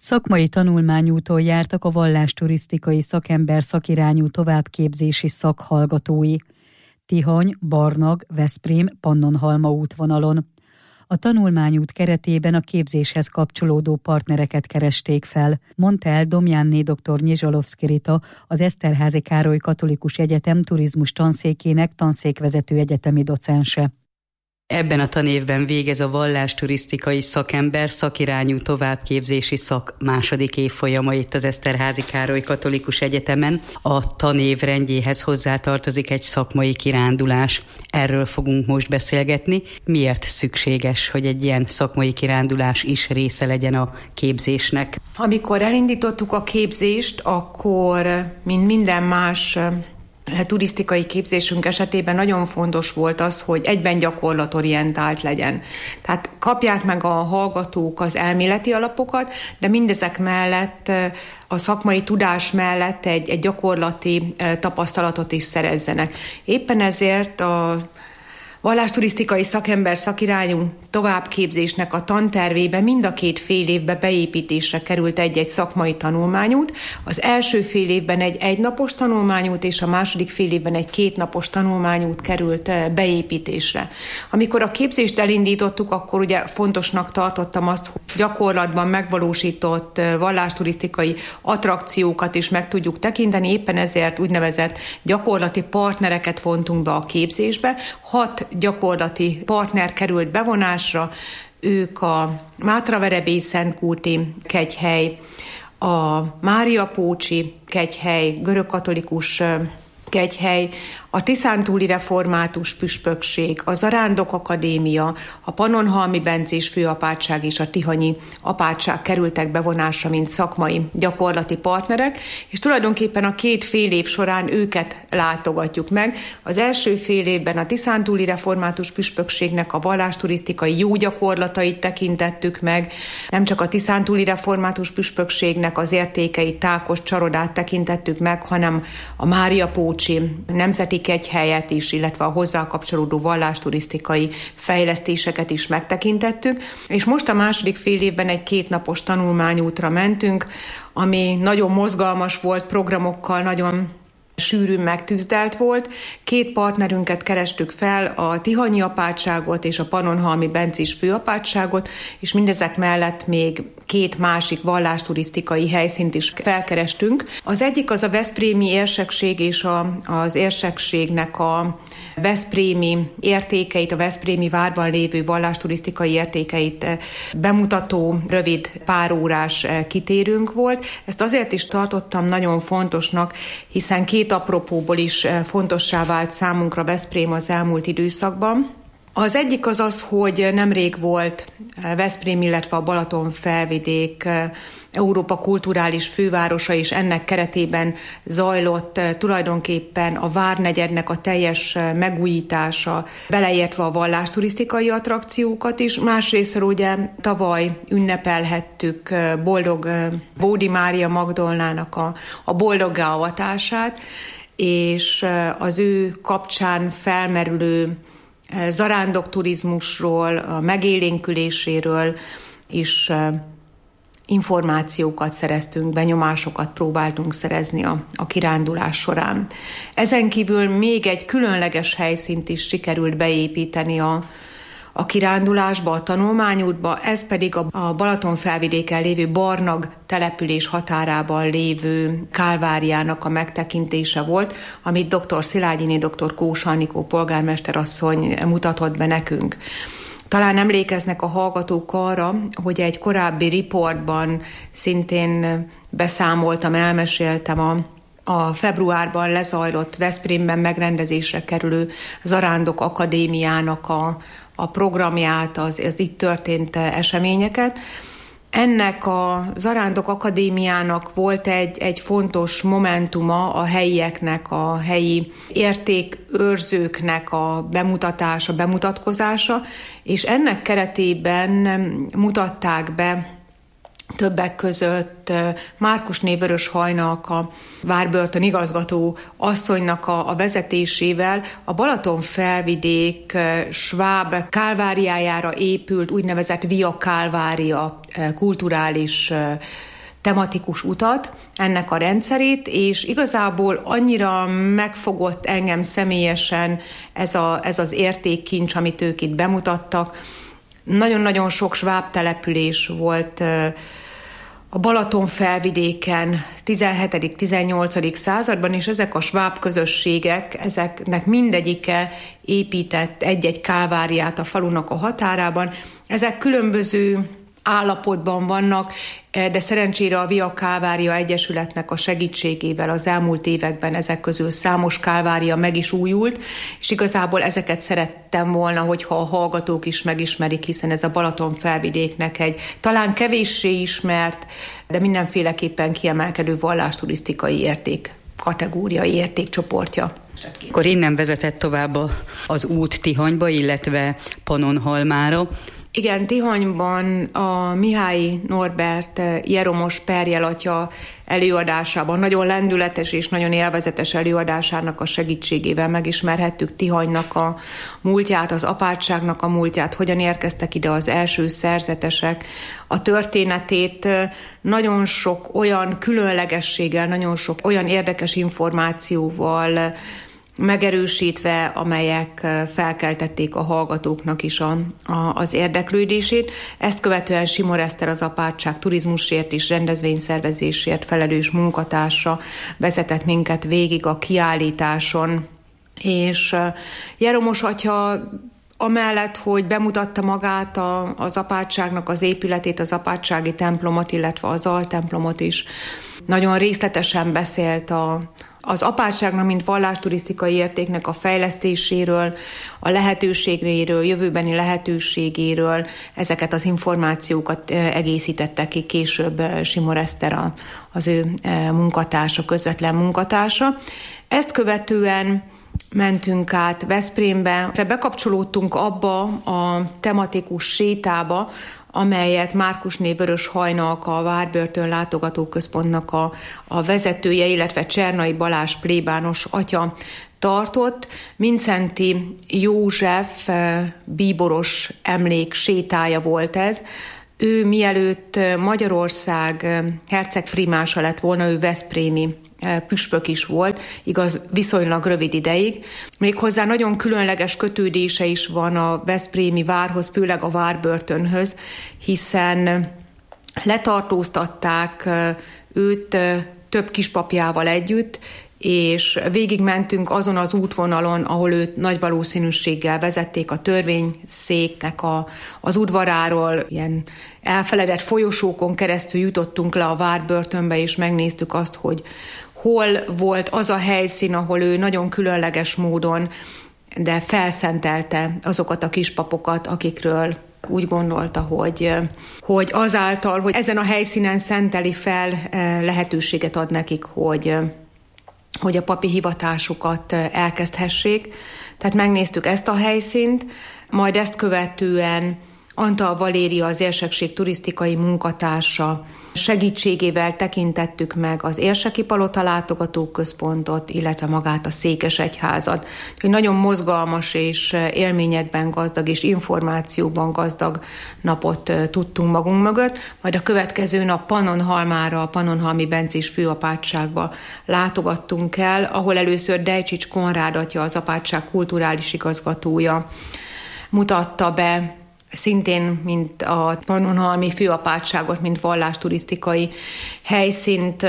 Szakmai tanulmányúton jártak a vallásturisztikai szakember szakirányú továbbképzési szakhallgatói. Tihany, Barnag, Veszprém, Pannonhalma útvonalon. A tanulmányút keretében a képzéshez kapcsolódó partnereket keresték fel, mondta el Domjánné dr. Nyizsalovszky Rita, az Eszterházy Károly Katolikus Egyetem turizmus tanszékének tanszékvezető egyetemi docense. Ebben a tanévben végez a vallásturisztikai szakember szakirányú továbbképzési szak második évfolyama itt az Eszterházy Károly Katolikus Egyetemen. A tanév rendjéhez hozzátartozik egy szakmai kirándulás. Erről fogunk most beszélgetni. Miért szükséges, hogy egy ilyen szakmai kirándulás is része legyen a képzésnek? Amikor elindítottuk a képzést, akkor, mint minden más turisztikai képzésünk esetében nagyon fontos volt az, hogy egyben gyakorlatorientált legyen. Tehát kapják meg a hallgatók az elméleti alapokat, de mindezek mellett a szakmai tudás mellett egy gyakorlati tapasztalatot is szerezzenek. Éppen ezért a vallásturisztikai szakember szakirányú továbbképzésnek a tantervébe mind a 2 fél évbe beépítésre került egy szakmai tanulmányút. Az első fél évben egy egynapos tanulmányút, és a második fél évben egy 2 napos tanulmányút került beépítésre. Amikor a képzést elindítottuk, akkor ugye fontosnak tartottam azt, hogy gyakorlatban megvalósított vallásturisztikai attrakciókat is meg tudjuk tekinteni, éppen ezért úgynevezett gyakorlati partnereket vontunk be a képzésbe. 6 gyakorlati partner került bevonásra, ők a Mátraverebély-Szentkúti kegyhely, a Máriapócsi kegyhely, görögkatolikus kegyhely, a Tiszántúli Református Püspökség, a Zarándok Akadémia, a Pannonhalmi Bencés Főapátság és a Tihanyi Apátság kerültek bevonásra, mint szakmai gyakorlati partnerek, és tulajdonképpen a 2 fél év során őket látogatjuk meg. Az első fél évben a Tiszántúli Református Püspökségnek a vallásturisztikai jó gyakorlatait tekintettük meg, nem csak a Tiszántúli Református Püspökségnek az értékeit, Tákos Csarodát tekintettük meg, hanem a Máriapócsi Nemzeti Kegyhelyet is, illetve a hozzá kapcsolódó vallásturisztikai fejlesztéseket is megtekintettük, és most a második fél évben egy 2 napos tanulmányútra mentünk, ami nagyon mozgalmas volt, programokkal nagyon sűrűn megtűzdelt volt. 2 partnerünket kerestük fel, a Tihanyi Apátságot és a Pannonhalmi Bencés Főapátságot, és mindezek mellett még 2 másik vallásturisztikai helyszínt is felkerestünk. Az egyik az a veszprémi érsekség és az érsekségnek a veszprémi értékeit, a veszprémi várban lévő vallásturisztikai értékeit bemutató rövid párórás kitérőnk volt. Ezt azért is tartottam nagyon fontosnak, hiszen 2 apropóból is fontossá vált számunkra Veszprém az elmúlt időszakban. Az egyik az, hogy nemrég volt Veszprém, illetve a Balaton-felvidék Európa kulturális fővárosa, és ennek keretében zajlott tulajdonképpen a várnegyednek a teljes megújítása, beleértve a vallásturisztikai attrakciókat is. Másrésztről ugye tavaly ünnepelhettük boldog Bódi Mária Magdolnának a boldoggá avatását, és az ő kapcsán felmerülő zarándokturizmusról, a megélénküléséről is információkat szereztünk, benyomásokat próbáltunk szerezni a kirándulás során. Ezen kívül még egy különleges helyszínt is sikerült beépíteni a kirándulásba, a tanulmányútba, ez pedig a Balaton-felvidéken lévő Barnag település határában lévő Kálváriának a megtekintése volt, amit dr. Szilágyiné dr. Kós Anikó polgármesterasszony mutatott be nekünk. Talán emlékeznek a hallgatók arra, hogy egy korábbi riportban szintén beszámoltam, elmeséltem a februárban lezajlott Veszprémben megrendezésre kerülő Zarándok Akadémiának a programját, az itt történt eseményeket. Ennek a Zarándok Akadémiának volt egy fontos momentuma a helyieknek, a helyi értékőrzőknek a bemutatása, bemutatkozása, és ennek keretében mutatták be többek között Márkusné Vöröshajnak, a várbörtön igazgató asszonynak a vezetésével a Balaton-felvidék sváb Kálváriájára épült úgynevezett Via Kálvária kulturális tematikus utat, ennek a rendszerét, és igazából annyira megfogott engem személyesen ez az értékkincs, amit ők itt bemutattak. Nagyon-nagyon sok sváb település volt a Balaton felvidéken 17.-18. században, és ezek a sváb közösségek, ezeknek mindegyike épített egy-egy kálváriát a falunak a határában. Ezek különböző állapotban vannak, de szerencsére a Via Kálvária Egyesületnek a segítségével az elmúlt években ezek közül számos kálvária meg is újult, és igazából ezeket szerettem volna, hogyha a hallgatók is megismerik, hiszen ez a Balaton felvidéknek egy talán kevéssé ismert, de mindenféleképpen kiemelkedő vallásturisztikai érték kategóriai értékcsoportja. Akkor innen vezetett tovább az út Tihanyba, illetve Pannonhalmára. Igen, Tihanyban a Mihály Norbert Jeromos Perjel atya előadásában, nagyon lendületes és nagyon élvezetes előadásának a segítségével megismerhettük Tihanynak a múltját, az apátságnak a múltját, hogyan érkeztek ide az első szerzetesek, a történetét, nagyon sok olyan különlegességgel, nagyon sok olyan érdekes információval megerősítve, amelyek felkeltették a hallgatóknak is az érdeklődését. Ezt követően Simor Eszter, az apátság turizmusért és rendezvényszervezésért felelős munkatársa vezetett minket végig a kiállításon, és Jeromos atya amellett, hogy bemutatta magát az apátságnak az épületét, az apátsági templomot, illetve az altemplomot is, nagyon részletesen beszélt az apátságnak, mint vallásturisztikai értéknek a fejlesztéséről, a lehetőségéről, jövőbeni lehetőségéről, ezeket az információkat egészítette ki később Simor Eszter, az ő munkatársa, közvetlen munkatársa. Ezt követően mentünk át Veszprémbe, bekapcsolódtunk abba a tematikus sétába, amelyet Márkusné Vörös Hajnalka, a Várbörtön látogatóközpontnak a vezetője, illetve Csernai Balázs plébános atya tartott. Mindszenty József bíboros emlék sétája volt ez. Ő mielőtt Magyarország hercegprimása lett volna, ő veszprémi püspök is volt, igaz, viszonylag rövid ideig. Méghozzá nagyon különleges kötődése is van a veszprémi várhoz, főleg a Várbörtönhöz, hiszen letartóztatták őt több kispapjával együtt, és végigmentünk azon az útvonalon, ahol őt nagy valószínűséggel vezették a törvényszéknek az udvaráról, ilyen elfeledett folyosókon keresztül jutottunk le a Várbörtönbe, és megnéztük azt, hogy hol volt az a helyszín, ahol ő nagyon különleges módon, de felszentelte azokat a kispapokat, akikről úgy gondolta, hogy azáltal, hogy ezen a helyszínen szenteli fel, lehetőséget ad nekik, hogy a papi hivatásukat elkezdhessék. Tehát megnéztük ezt a helyszínt, majd ezt követően Antal Valéria, az érsekség turisztikai munkatársa segítségével tekintettük meg az Érseki Palota látogatóközpontot, illetve magát a Székesegyházat. Nagyon mozgalmas és élményekben gazdag és információban gazdag napot tudtunk magunk mögött, majd a következő nap Pannonhalmára, a Pannonhalmi Bencés főapátságba látogattunk el, ahol először Dejcsics Konrád atya, az apátság kulturális igazgatója mutatta be szintén, mint a pannonhalmi főapátságot, mint vallásturisztikai helyszínt,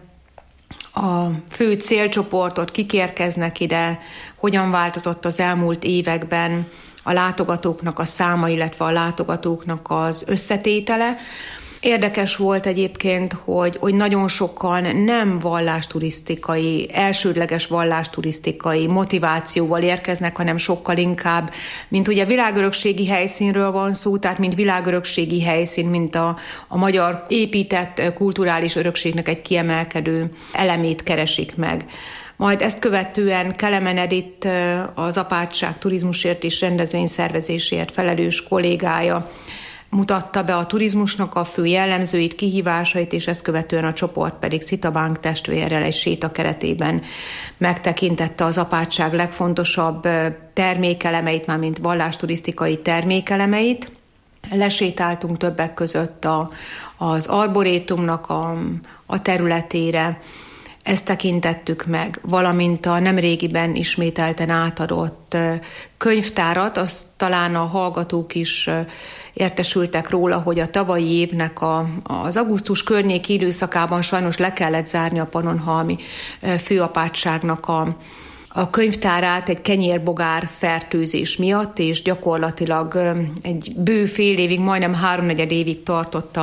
a fő célcsoportot, kik érkeznek ide, hogyan változott az elmúlt években a látogatóknak a száma, illetve a látogatóknak az összetétele. Érdekes volt egyébként, hogy nagyon sokan nem vallásturisztikai, elsődleges vallásturisztikai motivációval érkeznek, hanem sokkal inkább, mint ugye világörökségi helyszínről van szó, tehát mint világörökségi helyszín, mint a magyar épített kulturális örökségnek egy kiemelkedő elemét keresik meg. Majd ezt követően Kelemen Edith, az apátság turizmusért és rendezvényszervezésért felelős kollégája mutatta be a turizmusnak a fő jellemzőit, kihívásait, és ezt követően a csoport pedig Szitabank testvérrel egy séta keretében megtekintette az apátság legfontosabb termékelemeit, mármint vallásturisztikai termékelemeit, lesétáltunk többek között az arborétumnak a területére, ezt tekintettük meg, valamint a nemrégiben ismételten átadott könyvtárat, azt talán a hallgatók is értesültek róla, hogy a tavalyi évnek az augusztus környéki időszakában sajnos le kellett zárni a Pannonhalmi főapátságnak a könyvtárát egy kenyérbogár fertőzés miatt, és gyakorlatilag egy bő fél évig, majdnem 3/4 évig tartott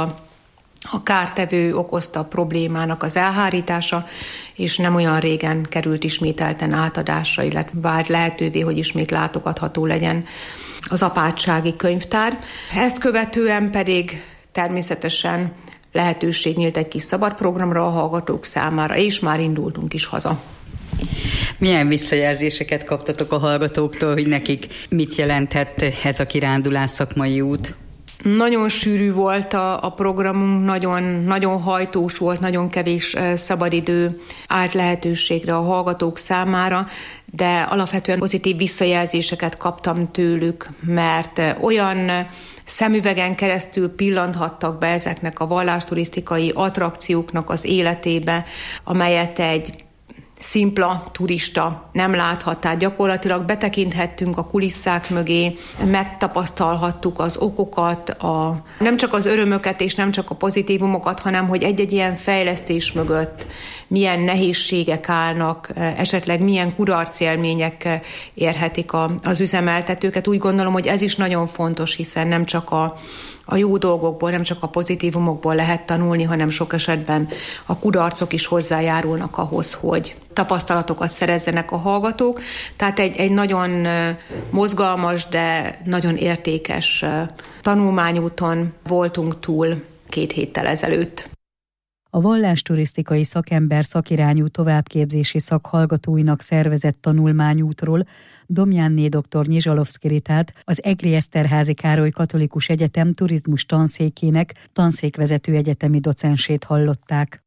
a kártevő okozta problémának az elhárítása, és nem olyan régen került ismételten átadásra, illetve vált lehetővé, hogy ismét látogatható legyen az apátsági könyvtár. Ezt követően pedig természetesen lehetőség nyílt egy kis szabad programra a hallgatók számára, és már indultunk is haza. Milyen visszajelzéseket kaptatok a hallgatóktól, hogy nekik mit jelenthet ez a kirándulás szakmai út? Nagyon sűrű volt a programunk, nagyon hajtós volt, nagyon kevés szabadidő állt lehetőségre a hallgatók számára, de alapvetően pozitív visszajelzéseket kaptam tőlük, mert olyan szemüvegen keresztül pillanthattak be ezeknek a vallásturisztikai attrakcióknak az életébe, amelyet egy szimpla turista nem láthat, tehát gyakorlatilag betekinthettünk a kulisszák mögé, megtapasztalhattuk az okokat, nem csak az örömöket és nem csak a pozitívumokat, hanem hogy egy-egy ilyen fejlesztés mögött milyen nehézségek állnak, esetleg milyen kudarcélmények érhetik az üzemeltetőket. Úgy gondolom, hogy ez is nagyon fontos, hiszen nem csak a jó dolgokból, nem csak a pozitívumokból lehet tanulni, hanem sok esetben a kudarcok is hozzájárulnak ahhoz, hogy tapasztalatokat szerezzenek a hallgatók. Tehát egy nagyon mozgalmas, de nagyon értékes tanulmányúton voltunk túl 2 héttel ezelőtt. A vallásturisztikai szakember szakirányú továbbképzési szakhallgatóinak szervezett tanulmányútról Domjánné dr. Nyizsalovszky Ritát, az Egri Eszterházy Károly Katolikus Egyetem turizmus tanszékének tanszékvezető egyetemi docensét hallották.